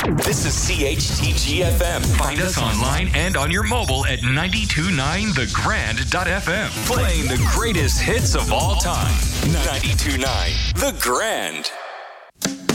This is CHTG-FM. Find us online and on your mobile at 929thegrand.fm. Playing the greatest hits of all time. 92.9 The Grand.